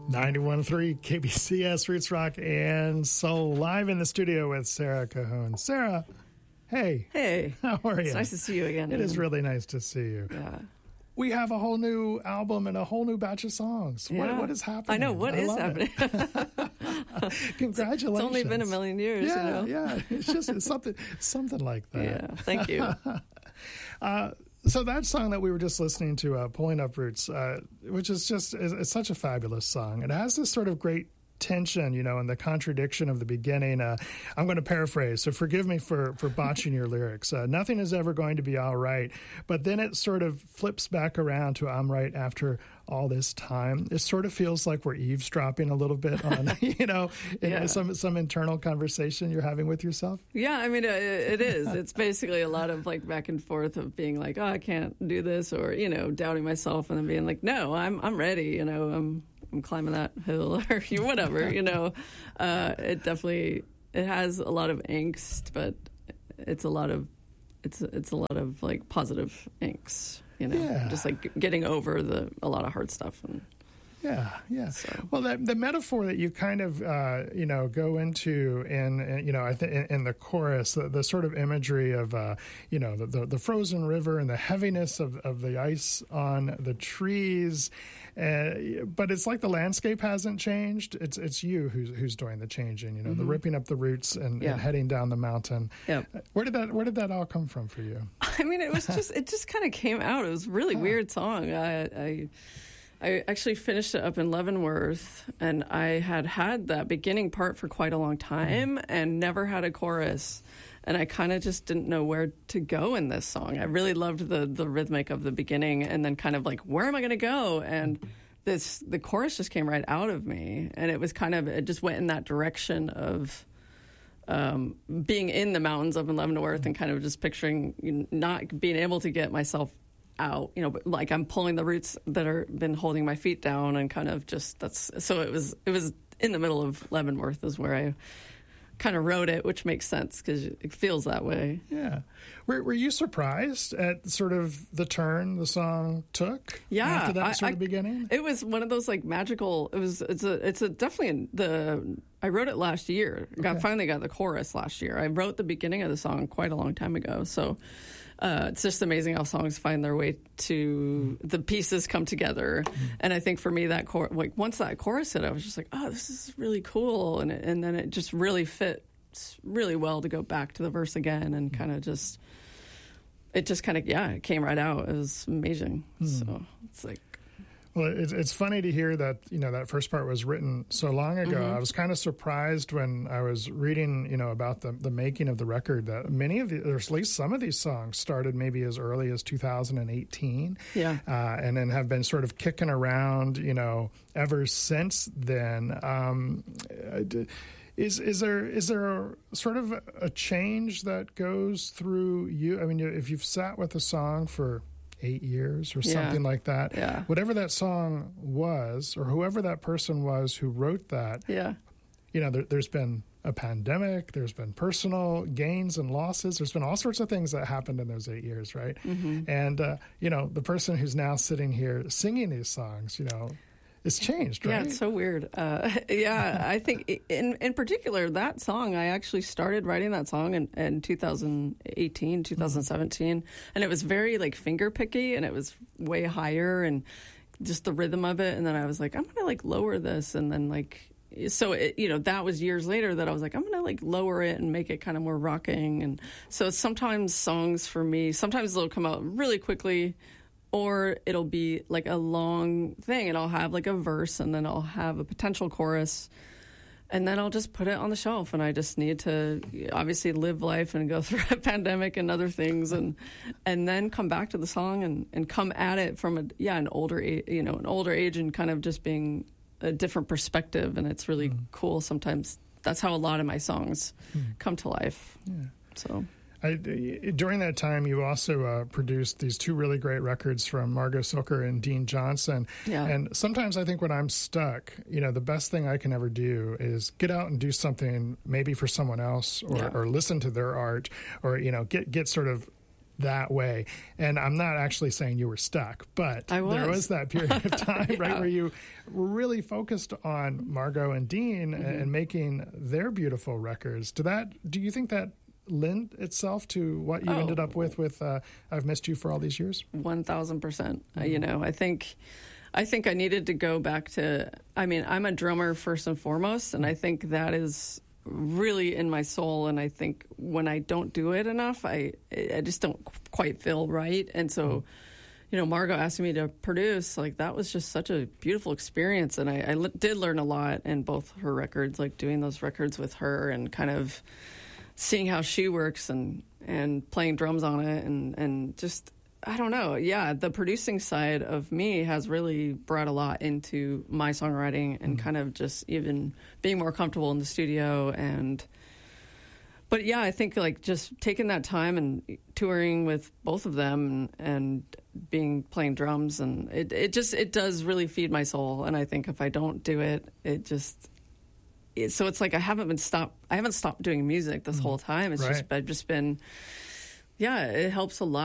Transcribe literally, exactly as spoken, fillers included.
ninety-one point three K B C S Roots Rock and Soul, live in the studio with Sarah Cahoon. Sarah, hey. Hey. How are you? It's nice to see you again. It is really nice to see you. Yeah. We have a whole new album and a whole new batch of songs. Yeah. What, what is happening? I know. What I is happening? Congratulations. It's only been a million years. Yeah, you know? yeah. It's just it's something, something like that. Yeah. Thank you. uh, So that song that we were just listening to, uh, Pulling Up Roots, uh, which is just is, it's such a fabulous song. It has this sort of great tension, you know, and the contradiction of the beginning. Uh, I'm going to paraphrase, so forgive me for, for botching your lyrics. Uh, Nothing is ever going to be all right. But then it sort of flips back around to I'm right after all this time. It sort of feels like we're eavesdropping a little bit on, you know, in Yeah. some some internal conversation you're having with yourself. Yeah, I mean, it, it is. It's basically a lot of like back and forth of being like, oh, I can't do this, or, you know, doubting myself, and then being like, no, I'm I'm ready, you know, I'm I'm climbing that hill or whatever, you know. Uh, it definitely, it has a lot of angst, but it's a lot of, it's it's a lot of like positive angst, you know, Yeah. just like getting over the a lot of hard stuff. And Yeah, yeah. So. Well, that, the metaphor that you kind of, uh, you know, go into in, in you know, I think in, in the chorus, the, the sort of imagery of, uh, you know, the, the, the frozen river and the heaviness of, of the ice on the trees. Uh, but it's like the landscape hasn't changed. It's it's you who's who's doing the changing. You know, mm-hmm. the ripping up the roots and, Yeah. and heading down the mountain. Yeah. Where did that Where did that all come from for you? I mean, it was just it just kind of came out. It was a really Huh. weird song. I, I I actually finished it up in Leavenworth, and I had had that beginning part for quite a long time mm. and never had a chorus. And I kind of just didn't know where to go in this song. I really loved the the rhythmic of the beginning, and then kind of like, where am I going to go? And this the chorus just came right out of me, and it was kind of it just went in that direction of um, being in the mountains up in Leavenworth, and kind of just picturing you know, not being able to get myself out, you know, but like I'm pulling the roots that are been holding my feet down, and kind of just that's so it was it was in the middle of Leavenworth is where I kind of wrote it, which makes sense because it feels that way. Yeah. Were, were you surprised at sort of the turn the song took? Yeah, After that I, sort I, of beginning? It was one of those like magical, it was, it's a, it's a definitely the, I wrote it last year. Got Okay. finally got the chorus last year. I wrote the beginning of the song quite a long time ago. So uh, it's just amazing how songs find their way to the pieces come together. Mm-hmm. And I think for me that chor- like once that chorus hit, I was just like, oh, this is really cool. And it, and then it just really fit really well to go back to the verse again and kind of just, it just kind of, yeah, it came right out. It was amazing. Mm. So it's like, well, it's it's funny to hear that, you know, that first part was written so long ago. Mm-hmm. I was kind of surprised when I was reading, you know, about the, the making of the record that many of the, or at least some of these songs started maybe as early as two thousand eighteen. Yeah. Uh, and then have been sort of kicking around, you know, ever since then. Um, Is is there is there a, sort of a change that goes through you? I mean, if you've sat with a song for eight years or Yeah. something like that, Yeah. whatever that song was, or whoever that person was who wrote that, yeah. you know, there, there's been a pandemic, there's been personal gains and losses, there's been all sorts of things that happened in those eight years, right? Mm-hmm. And, uh, you know, the person who's now sitting here singing these songs, you know, it's changed, right? Yeah, it's so weird. Uh, yeah, I think in in particular that song, I actually started writing that song in, in two thousand eighteen, two thousand seventeen, mm-hmm. and it was very like finger picky, and it was way higher, and just the rhythm of it. And then I was like, I'm gonna like lower this, and then like so it, you know that was years later that I was like, I'm gonna like lower it and make it kind of more rocking. And so sometimes songs for me, sometimes they'll come out really quickly. Or it'll be like a long thing, and I'll have like a verse, and then I'll have a potential chorus, and then I'll just put it on the shelf. And I just need to obviously live life and go through a pandemic and other things, and and then come back to the song and, and come at it from a yeah an older age, you know an older age, and kind of just being a different perspective. And it's really mm. cool. Sometimes that's how a lot of my songs mm. come to life. Yeah. So. I, during that time, you also uh, produced these two really great records from Margot Silker and Dean Johnson. Yeah. And sometimes I think when I'm stuck, you know, the best thing I can ever do is get out and do something maybe for someone else, or, yeah. or listen to their art, or, you know, get, get sort of that way. And I'm not actually saying you were stuck, but I was. there was that period of time, yeah. right, where you were really focused on Margot and Dean mm-hmm. and making their beautiful records. Do that? Do you think that lend itself to what you oh. ended up with with uh, I've Missed You for All These Years? one thousand percent. Uh, you know, I think... I think I needed to go back to, I mean, I'm a drummer first and foremost, and I think that is really in my soul. And I think when I don't do it enough, I I just don't quite feel right. And so, mm. you know, Margot asking me to produce, like, that was just such a beautiful experience. And I, I l- did learn a lot in both her records, like doing those records with her and kind of seeing how she works and, and playing drums on it and, and just... I don't know. Yeah, the producing side of me has really brought a lot into my songwriting and mm. kind of just even being more comfortable in the studio. And but yeah, I think like just taking that time and touring with both of them and, and being playing drums, and it it just it does really feed my soul. And I think if I don't do it, it just it, so it's like I haven't been stopped. I haven't stopped doing music this mm. whole time. It's right. just I've just been. Yeah, it helps a lot.